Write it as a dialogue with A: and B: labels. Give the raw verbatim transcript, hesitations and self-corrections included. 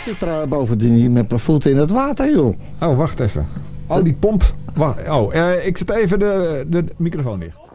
A: zit er bovendien niet met mijn voeten in het water, joh.
B: Oh, wacht even. Oh, die pomp. Wacht, oh, uh, ik zet even de, de microfoon dicht.